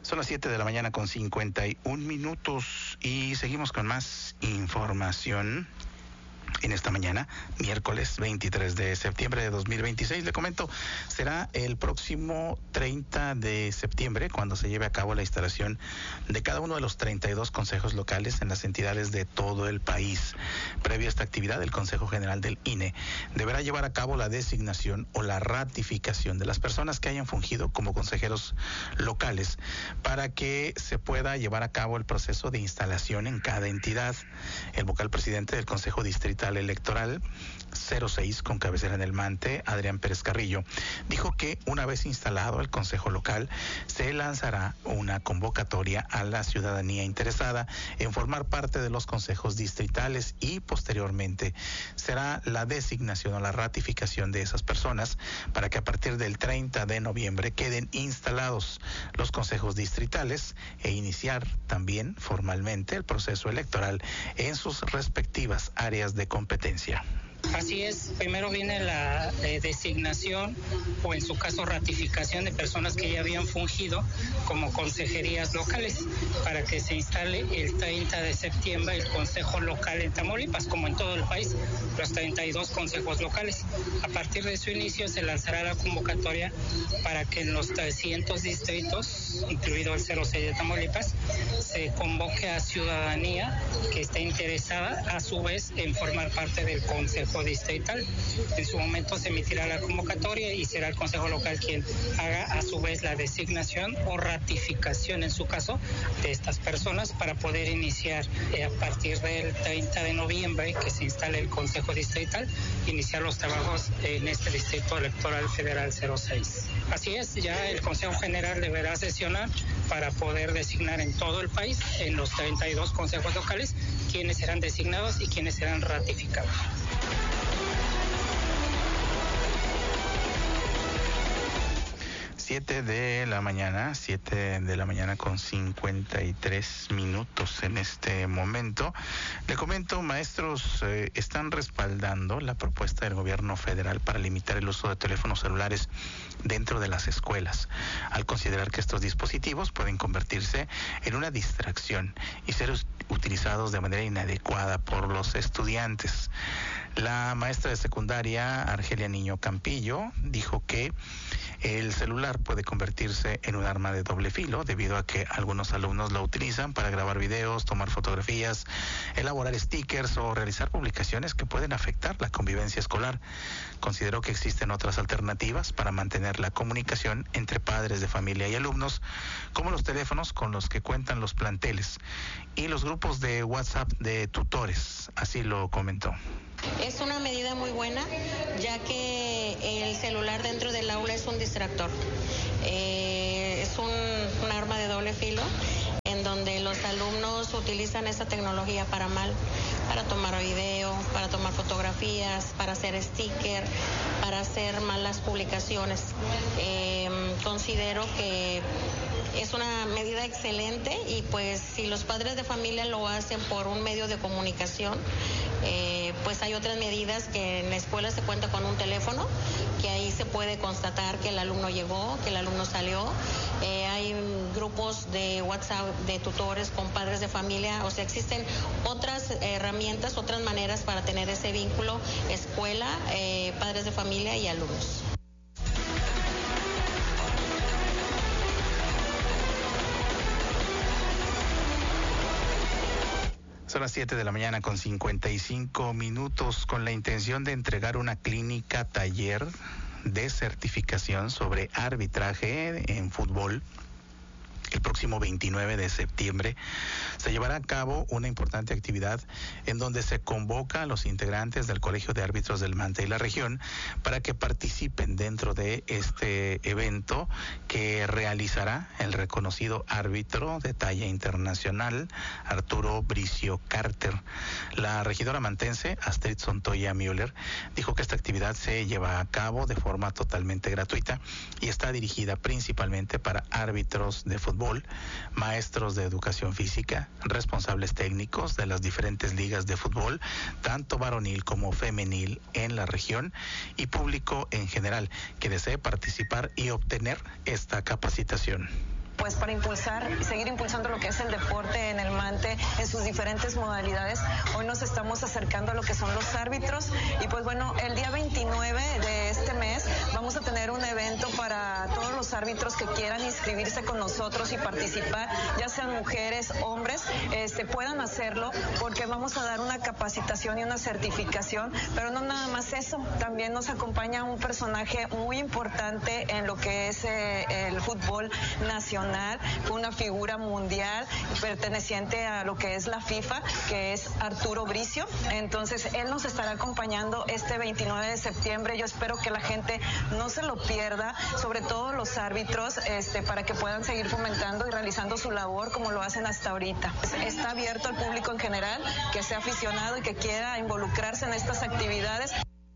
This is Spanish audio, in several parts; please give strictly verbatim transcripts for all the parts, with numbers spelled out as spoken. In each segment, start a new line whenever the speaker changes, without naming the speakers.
Son las siete de la mañana con cincuenta y un minutos y seguimos con más información. En esta mañana, miércoles veintitrés de septiembre de dos mil veintiséis, le comento, será el próximo treinta de septiembre cuando se lleve a cabo la instalación de cada uno de los treinta y dos consejos locales en las entidades de todo el país. Previo a esta actividad, el Consejo General del I N E deberá llevar a cabo la designación o la ratificación de las personas que hayan fungido como consejeros locales para que se pueda llevar a cabo el proceso de instalación en cada entidad. El vocal presidente del Consejo Distrital Electoral cero seis con cabecera en el Mante, Adrián Pérez Carrillo, dijo que una vez instalado el Consejo Local se lanzará una convocatoria a la ciudadanía interesada en formar parte de los consejos distritales y posteriormente será la designación o la ratificación de esas personas para que a partir del treinta de noviembre queden instalados los consejos distritales e iniciar también formalmente el proceso electoral en sus respectivas áreas de competencia.
Así es, primero viene la eh, designación o en su caso ratificación de personas que ya habían fungido como consejerías locales para que se instale el treinta de septiembre el Consejo Local en Tamaulipas, como en todo el país, los treinta y dos consejos locales. A partir de su inicio se lanzará la convocatoria para que en los trescientos distritos, incluido el cero seis de Tamaulipas, se convoque a ciudadanía que esté interesada a su vez en formar parte del Consejo Distrital. En su momento se emitirá la convocatoria y será el Consejo Local quien haga a su vez la designación o ratificación en su caso de estas personas para poder iniciar eh, a partir del treinta de noviembre que se instale el Consejo Distrital, iniciar los trabajos en este Distrito Electoral Federal cero seis. Así es, ya el Consejo General deberá sesionar para poder designar en todo el país, en los treinta y dos consejos locales, quienes serán designados y quienes serán ratificados.
Siete de la mañana, siete de la mañana con cincuenta y tres minutos en este momento. Le comento, maestros eh, están respaldando la propuesta del gobierno federal para limitar el uso de teléfonos celulares dentro de las escuelas, al considerar que estos dispositivos pueden convertirse en una distracción y ser utilizados de manera inadecuada por los estudiantes. La maestra de secundaria, Argelia Niño Campillo, dijo que el celular puede convertirse en un arma de doble filo debido a que algunos alumnos lo utilizan para grabar videos, tomar fotografías, elaborar stickers o realizar publicaciones que pueden afectar la convivencia escolar. Consideró que existen otras alternativas para mantener la comunicación entre padres de familia y alumnos, como los teléfonos con los que cuentan los planteles y los grupos de WhatsApp de tutores, así lo comentó.
Es una medida muy buena, ya que el celular dentro del aula es un distractor. Eh, es un, un arma de doble filo, en donde los alumnos utilizan esta tecnología para mal, para tomar video, para tomar fotografías, para hacer sticker, para hacer malas publicaciones. Eh, considero que es una medida excelente y pues si los padres de familia lo hacen por un medio de comunicación, eh, pues hay otras medidas que en la escuela se cuenta con un teléfono, que ahí se puede constatar que el alumno llegó, que el alumno salió. Eh, hay grupos de WhatsApp de tutores con padres de familia, o sea, existen otras herramientas, otras maneras para tener ese vínculo escuela, eh, padres de familia y alumnos.
Son las siete de la mañana con cincuenta y cinco minutos con la intención de entregar una clínica taller de certificación sobre arbitraje en fútbol. El próximo veintinueve de septiembre se llevará a cabo una importante actividad en donde se convoca a los integrantes del Colegio de Árbitros del Mante y la región para que participen dentro de este evento que realizará el reconocido árbitro de talla internacional Arturo Bricio Carter. La regidora mantense Astrid Sontoya Müller dijo que esta actividad se lleva a cabo de forma totalmente gratuita y está dirigida principalmente para árbitros de fútbol, maestros de educación física, responsables técnicos de las diferentes ligas de fútbol, tanto varonil como femenil en la región y público en general que desee participar y obtener esta capacitación.
pues para impulsar, seguir impulsando lo que es el deporte en el Mante en sus diferentes modalidades. Hoy nos estamos acercando a lo que son los árbitros y pues bueno, el día veintinueve de este mes vamos a tener un evento para todos los árbitros que quieran inscribirse con nosotros y participar, ya sean mujeres, hombres, este, puedan hacerlo porque vamos a dar una capacitación y una certificación, pero no nada más eso, también nos acompaña un personaje muy importante en lo que es eh, el fútbol nacional, una figura mundial perteneciente a lo que es la FIFA, que es Arturo Bricio. Entonces él nos estará acompañando este veintinueve de septiembre. Yo espero que la gente no se lo pierda, sobre todo los árbitros, este, para que puedan seguir fomentando y realizando su labor como lo hacen hasta ahorita. Está abierto al público en general, que sea aficionado y que quiera involucrarse en estas actividades.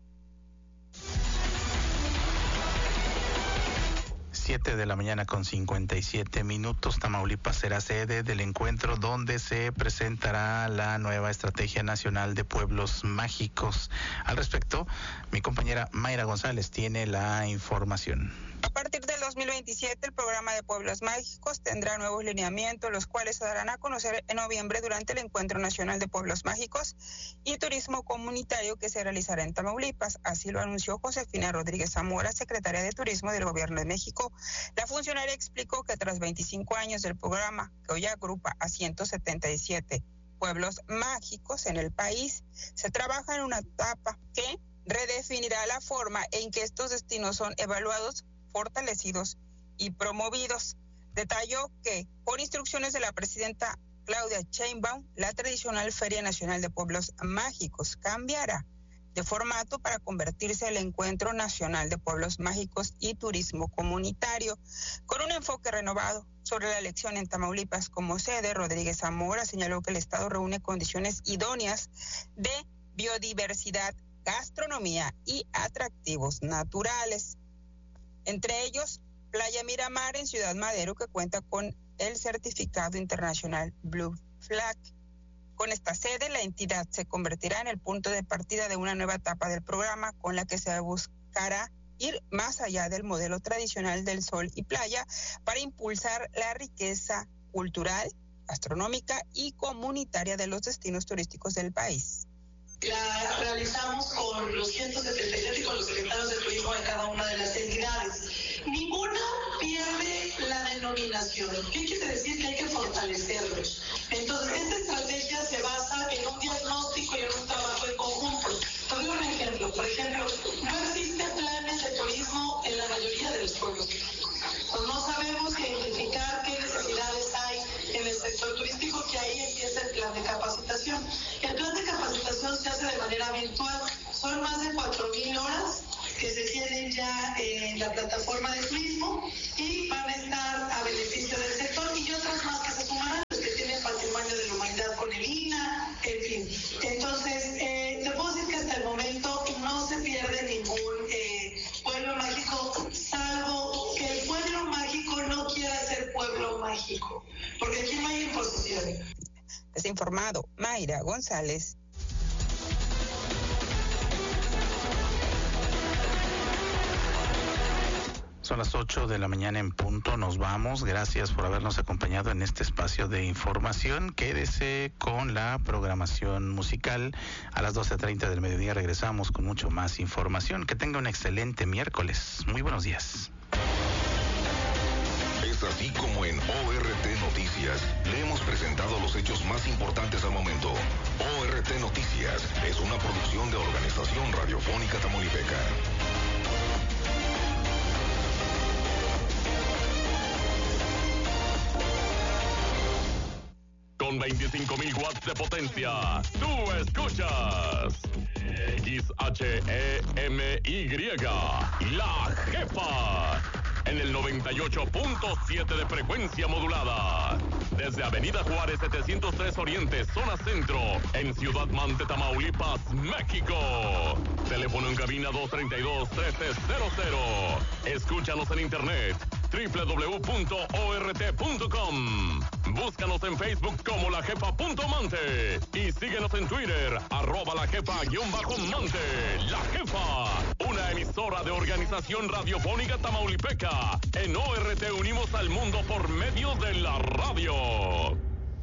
siete de la mañana con cincuenta y siete minutos. Tamaulipas será sede del encuentro donde se presentará la nueva Estrategia Nacional de Pueblos Mágicos. Al respecto, mi compañera Mayra González tiene la información.
A partir del dos mil veintisiete, el programa de Pueblos Mágicos tendrá nuevos lineamientos, los cuales se darán a conocer en noviembre durante el Encuentro Nacional de Pueblos Mágicos y Turismo Comunitario que se realizará en Tamaulipas. Así lo anunció Josefina Rodríguez Zamora, secretaria de Turismo del Gobierno de México. La funcionaria explicó que tras veinticinco años del programa, que hoy agrupa a ciento setenta y siete pueblos mágicos en el país, se trabaja en una etapa que redefinirá la forma en que estos destinos son evaluados, fortalecidos y promovidos. Detalló que, por instrucciones de la presidenta Claudia Sheinbaum, la tradicional Feria Nacional de Pueblos Mágicos cambiará de formato para convertirse en el Encuentro Nacional de Pueblos Mágicos y Turismo Comunitario. Con un enfoque renovado sobre la elección en Tamaulipas como sede, Rodríguez Zamora señaló que el Estado reúne condiciones idóneas de biodiversidad, gastronomía y atractivos naturales. Entre ellos, Playa Miramar en Ciudad Madero, que cuenta con el certificado internacional Blue Flag. Con esta sede, la entidad se convertirá en el punto de partida de una nueva etapa del programa, con la que se buscará ir más allá del modelo tradicional del sol y playa para impulsar la riqueza cultural, gastronómica y comunitaria de los destinos turísticos del país.
La realizamos con los ciento setenta y siete y con los secretarios de turismo de cada una de las entidades. Ninguna pierde la denominación. ¿Qué quiere decir? Que hay que fortalecerlos. Entonces, esta estrategia se basa en un diagnóstico y en un trabajo en conjunto. Te doy un ejemplo. Por ejemplo, no existen planes de turismo en la mayoría de los pueblos. Pues no sabemos identificar qué necesidades hay en el sector turístico, que ahí empieza el plan de capacitación. El plan de capacitación se hace de manera virtual. Son más de cuatro mil horas que se tienen ya en la plataforma de turismo y van a estar a beneficio del sector y otras más que se sumarán, los que tienen patrimonio de la humanidad con el I N A, en fin. Entonces, eh, te puedo decir que hasta el momento no se pierde ningún eh, pueblo mágico, salvo que el pueblo mágico no quiera ser pueblo mágico, porque aquí no hay imposición.
Desinformado, Mayra González.
Son las ocho de la mañana en punto, nos vamos. Gracias por habernos acompañado en este espacio de información. Quédese con la programación musical. A las doce treinta del mediodía regresamos con mucho más información. Que tenga un excelente miércoles. Muy buenos días.
Es así como en O R T Noticias le hemos presentado los hechos más importantes al momento. O R T Noticias es una producción de Organización Radiofónica Tamaulipeca.
Con veinticinco mil watts de potencia, tú escuchas X H E M Y, La Jefa, en el noventa y ocho punto siete de frecuencia modulada. Desde Avenida Juárez setecientos tres Oriente, zona centro, en Ciudad Mante, Tamaulipas, México. Teléfono en cabina dos treinta y dos, trece cero cero. Escúchanos en internet, doble u doble u doble u punto o r t punto com. Búscanos en Facebook como La Jefa.mante y síguenos en Twitter, arroba La Jefa-Mante. La Jefa, una emisora de Organización Radiofónica Tamaulipeca. En O R T unimos al mundo por medio de la radio.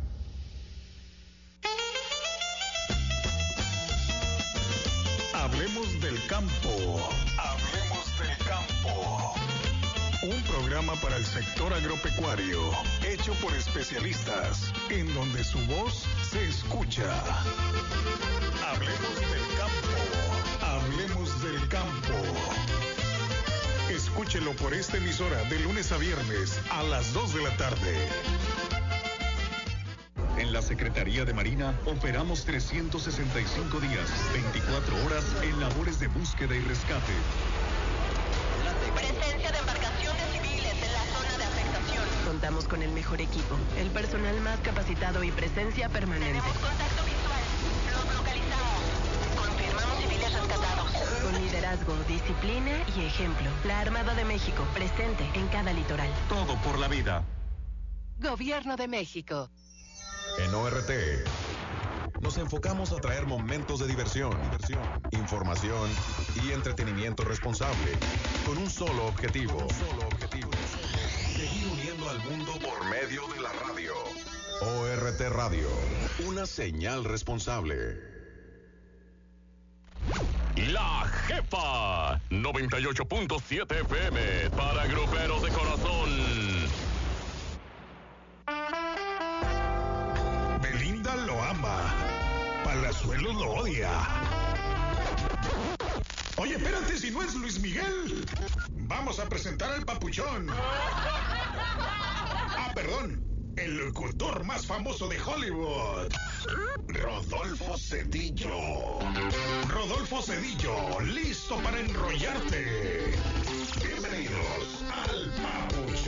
Hablemos del campo. Hablemos del campo. Un programa para el sector agropecuario, hecho por especialistas, en donde su voz se escucha. Hablemos del campo. Hablemos del campo. Escúchelo por esta emisora de lunes a viernes a las dos de la tarde.
En la Secretaría de Marina operamos trescientos sesenta y cinco días, veinticuatro horas en labores de búsqueda y rescate.
Presencia de embarcaciones civiles en la zona de afectación.
Contamos con el mejor equipo, el personal más capacitado y presencia permanente.
Tenemos contacto visual. Los localizamos. Confirmamos civiles rescatados.
Con liderazgo, disciplina y ejemplo. La Armada de México, presente en cada litoral.
Todo por la vida.
Gobierno de México.
En O R T nos enfocamos a traer momentos de diversión, diversión, información y entretenimiento responsable, con un solo objetivo, un solo objetivo, seguir uniendo al mundo por medio de la radio. O R T Radio, una señal responsable.
La Jefa, noventa y ocho punto siete F M, para gruperos de corazón.
Belinda lo ama. Palazuelos lo odia. Oye, espérate, si no es Luis Miguel. Vamos a presentar al papuchón. Ah, perdón. El locutor más famoso de Hollywood. Rodolfo Cedillo. Rodolfo Cedillo, listo para enrollarte. Bienvenidos al Papuchón.